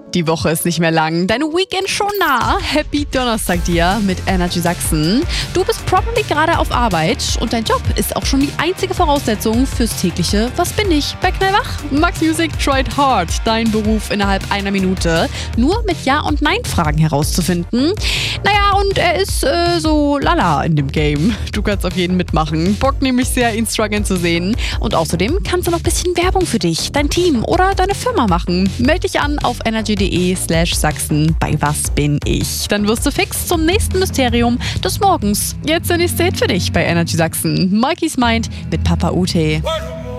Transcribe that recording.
Die Woche ist nicht mehr lang, deine Weekend schon nah. Happy Donnerstag dir mit Energy Sachsen. Du bist probably gerade auf Arbeit und dein Job ist auch schon die einzige Voraussetzung fürs tägliche Was bin ich? Bei Knallwach. Max Music tried hard, dein Beruf innerhalb einer Minute nur mit Ja- und Nein-Fragen herauszufinden. Naja, und er ist so lala in dem Game. Du kannst auf jeden mitmachen. Bock nämlich sehr, ihn strugglen zu sehen. Und außerdem kannst du noch ein bisschen Werbung für dich, dein Team oder deine Firma machen. Meld dich an auf energy.de/Sachsen bei Was bin ich. Dann wirst du fix zum nächsten Mysterium des Morgens. Jetzt der nächste Hit für dich bei Energy Sachsen. Mikey's Mind mit Papa Ute.